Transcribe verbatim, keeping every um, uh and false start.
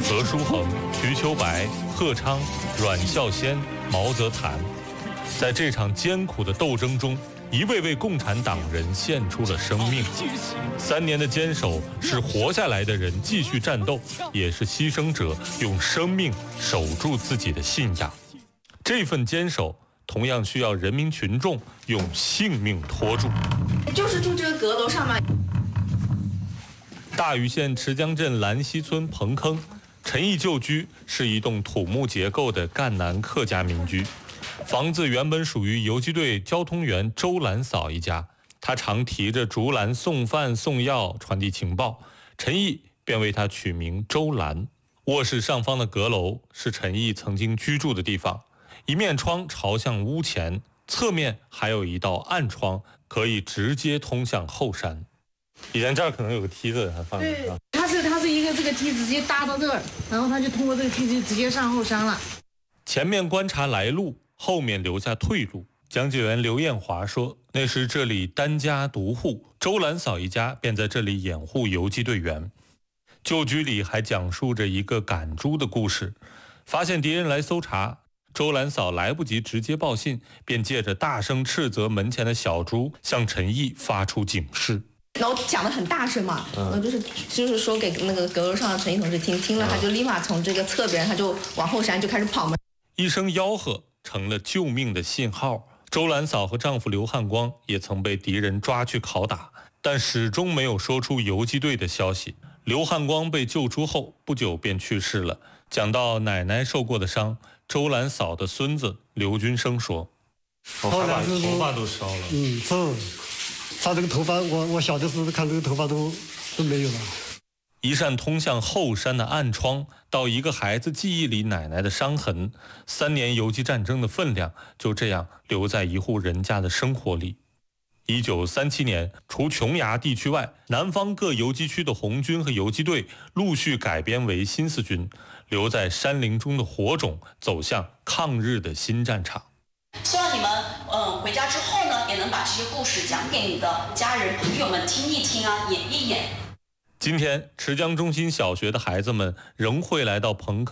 何书衡、瞿秋白、贺昌、阮孝先、毛泽谈，在这场艰苦的斗争中，一位位共产党人献出了生命。三年的坚守，是活下来的人继续战斗，也是牺牲者用生命守住自己的信仰。这份坚守，同样需要人民群众用性命托住。 就是住这个阁楼上嘛。 大余县池江镇兰溪村彭坑，陈毅旧居是一栋土木结构的赣南客家民居。房子原本属于游击队交通员周兰嫂一家，她常提着竹篮送饭送药传递情报，陈毅便为她取名周兰。卧室上方的阁楼是陈毅曾经居住的地方，一面窗朝向屋前，侧面还有一道暗窗，可以直接通向后山。以前这儿可能有个梯子，还放着。 对，它是它是一个这个梯子直接搭到这儿，然后他就通过这个梯子直接上后山了。 前面观察来路，后面留下退路。讲解员刘艳华说，那时这里单家独户，周兰嫂一家便在这里掩护游击队员。旧居里还讲述着一个赶猪的故事。发现敌人来搜查，周兰嫂来不及直接报信，便借着大声斥责门前的小猪，向陈毅发出警示。 然后讲得很大声嘛，然后就是就是说给那个阁楼上的陈毅同志听，听了他就立马从这个侧边，他就往后山就开始跑嘛。 一声吆喝成了救命的信号。周兰嫂和丈夫刘汉光也曾被敌人抓去拷打，但始终没有说出游击队的消息。刘汉光被救出后不久便去世了。讲到奶奶受过的伤，周兰嫂的孙子刘军生说：“ 我还把头发都烧了。”嗯，是。他这个头发，我我小的时候看这个头发都都没有了。 一扇通向后山的暗窗，到一个孩子记忆里奶奶的伤痕，三年游击战争的分量就这样留在一户人家的生活里。一九三七年，除琼崖地区外，南方各游击区的红军和游击队陆续改编为新四军，留在山林中的火种走向抗日的新战场。 希望你们嗯回家之后呢，也能把这些故事讲给你的家人朋友们听一听啊，演一演。 今天，池江中心小学的孩子们仍会来到彭坑